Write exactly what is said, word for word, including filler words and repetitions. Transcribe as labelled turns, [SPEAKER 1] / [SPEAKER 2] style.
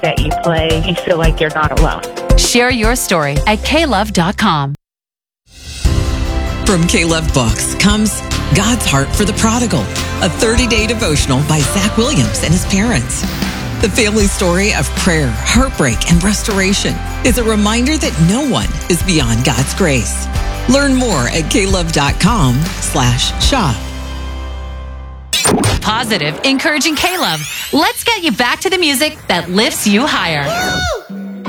[SPEAKER 1] that you play, you feel like you're not alone.
[SPEAKER 2] Share your story at k love dot com.
[SPEAKER 3] From K-Love Books comes God's Heart for the Prodigal, a thirty-day devotional by Zach Williams and his parents. The family story of prayer, heartbreak, and restoration is a reminder that no one is beyond God's grace. Learn more at k love dot com slash shop.
[SPEAKER 2] Positive, encouraging K-Love. Let's get you back to the music that lifts you higher.